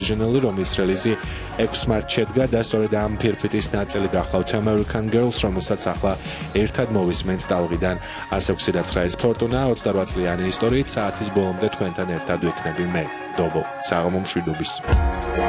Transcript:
ჟურნალი, რომლის რელიზი 6 მარტს შედგა და სწორედ ამ ფირფიტის ნაწილი გახლავთ American Girls, რომელსაც ახლა ერთად მოვისმენთ ტალღიდან 106.9 ფორტუნა 28 წლიანი ისტორიით საათის ბოლომდე თქვენთან ერთად ვიქნები მე, დობო, საღამო მშვიდობის.